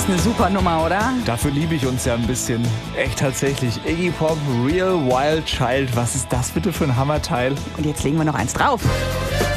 Ist eine super Nummer, oder? Dafür liebe ich uns ja ein bisschen. Echt tatsächlich. Iggy Pop, Real Wild Child. Was ist das bitte für ein Hammerteil? Und jetzt legen wir noch eins drauf.